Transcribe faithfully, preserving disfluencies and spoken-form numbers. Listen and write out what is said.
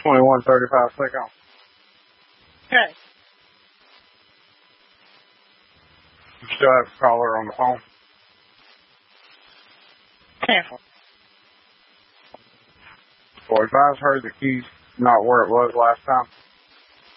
twenty-one thirty-five second. Okay. You still have to call her on the phone. Cancel. So advise her the key's not where it was last time.